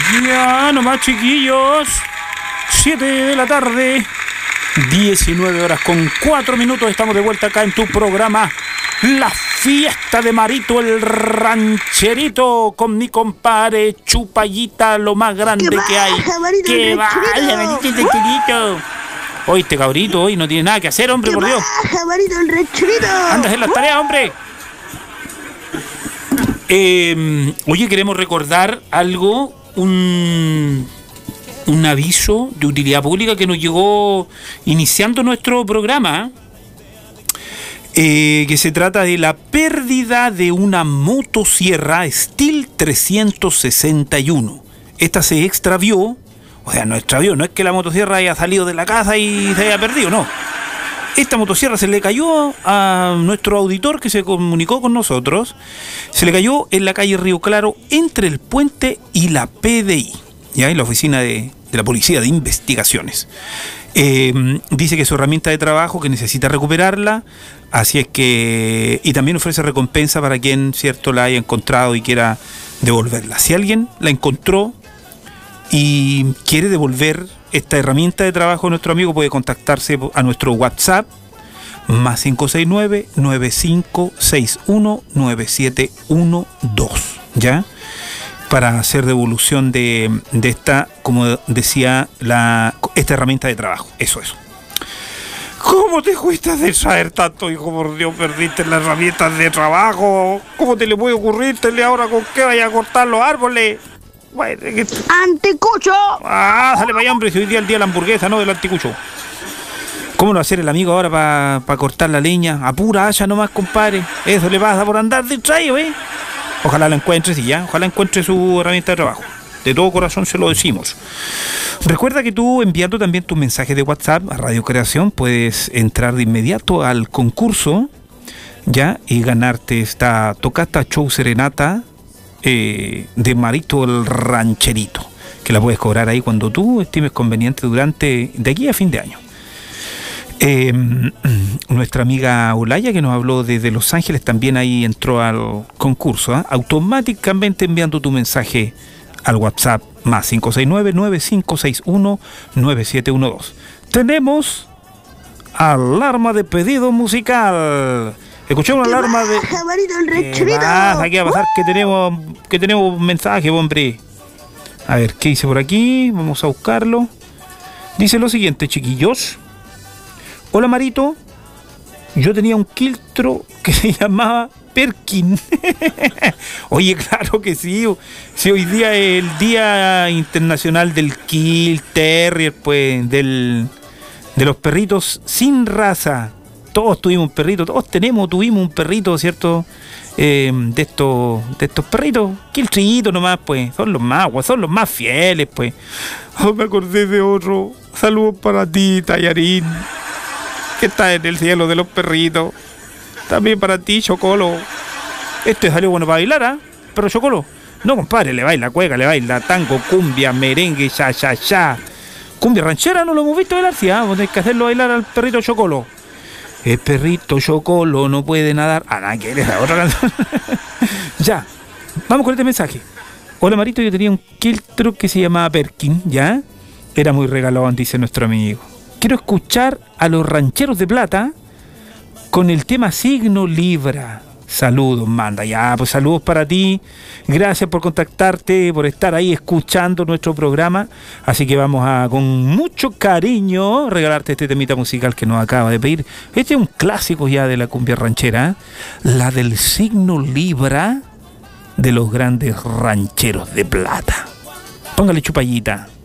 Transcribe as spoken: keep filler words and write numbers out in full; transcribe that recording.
Ya, nomás chiquillos. siete de la tarde. diecinueve horas con cuatro minutos. Estamos de vuelta acá en tu programa La Fiesta de Marito el Rancherito, con mi compadre Chupallita, lo más grande que, que hay. Marito, ¡Que vaya, Marito el Rancherito! Hoy este cabrito hoy no tiene nada que hacer, hombre, por Dios. Baja, Marito el Rancherito! ¡Andas en las tareas, hombre! Eh, oye, queremos recordar algo, un, un aviso de utilidad pública que nos llegó iniciando nuestro programa, eh, que se trata de la pérdida de una motosierra Stihl trescientos sesenta y uno. Esta se extravió, o sea, no extravió, no es que la motosierra haya salido de la casa y se haya perdido, no. Esta motosierra se le cayó a nuestro auditor que se comunicó con nosotros. Se le cayó en la calle Río Claro, entre el puente y la P D I, ya en la oficina de, de la Policía de Investigaciones. Eh, dice que es su herramienta de trabajo, que necesita recuperarla, así es que... Y también ofrece recompensa para quien, cierto, la haya encontrado y quiera devolverla. Si alguien la encontró y quiere devolver esta herramienta de trabajo, nuestro amigo puede contactarse a nuestro WhatsApp más cinco seis nueve, nueve cinco seis uno, nueve siete uno dos, ¿ya? Para hacer devolución de, de esta, como decía, la, esta herramienta de trabajo. Eso, eso. ¿Cómo te cuesta de saber tanto, hijo? Por Dios, perdiste las herramientas de trabajo. ¿Cómo te le puede ocurrir? ¿Te ahora con qué vaya a cortar los árboles? Bueno, que... ¡Anticucho! Ah, sale para allá, hombre, si hoy día es el día de la hamburguesa, no del anticucho. ¿Cómo lo va a hacer el amigo ahora para pa cortar la leña? A pura hacha nomás, compadre. Eso le pasa por andar distraído, ¿eh? Ojalá la encuentre, sí, ya. Ojalá encuentre su herramienta de trabajo. De todo corazón se lo decimos. Recuerda que tú, enviando también tu mensaje de WhatsApp a Radio Creación, puedes entrar de inmediato al concurso, ya, y ganarte esta tocata show serenata Eh, de Marito el Rancherito, que la puedes cobrar ahí cuando tú estimes conveniente durante de aquí a fin de año. Eh, nuestra amiga Olaya, que nos habló desde Los Ángeles, también ahí entró al concurso, ¿eh? Automáticamente enviando tu mensaje al WhatsApp más cinco seis nueve, nueve cinco seis uno, nueve siete uno dos. Tenemos alarma de pedido musical. Escuché una alarma de... ¿Qué pasa? ¿Qué va a pasar? Que tenemos, que tenemos un mensaje, hombre. A ver, ¿qué dice por aquí? Vamos a buscarlo. Dice lo siguiente, chiquillos. Hola, Marito. Yo tenía un quiltro que se llamaba Perkin. Oye, claro que sí. Si hoy día es el Día Internacional del Kill Terrier, pues, del, de los perritos sin raza. Todos tuvimos un perrito, todos tenemos, tuvimos un perrito, ¿cierto? Eh, de estos de estos perritos, quiltritos nomás, pues, son los más, son los más fieles, pues. Oh, me acordé de otro. Saludos para ti, Tallarín, que está en el cielo de los perritos. También para ti, Chocolo. Este salió bueno para bailar, ¿ah? ¿eh? Pero Chocolo, no, compadre, le baila cueca, le baila tango, cumbia, merengue, ya, ya, ya. Cumbia ranchera no lo hemos visto bailar, ¿sí? ¿Ah? Vos tenés que hacerlo bailar al perrito Chocolo. El perrito Chocolo no puede nadar. Ah, nada, que eres la otra canción. Ya, vamos con este mensaje. Hola, Marito, yo tenía un quiltro que se llamaba Perkin, ¿ya? Era muy regalón, dice nuestro amigo. Quiero escuchar a los rancheros de plata con el tema Signo Libra. Saludos, manda. Ya, pues saludos para ti. Gracias por contactarte, por estar ahí escuchando nuestro programa. Así que vamos a, con mucho cariño, regalarte este temita musical que nos acaba de pedir. Este es un clásico ya de la cumbia ranchera, ¿eh? La del Signo Libra de los grandes rancheros de plata. Póngale, Chupallita.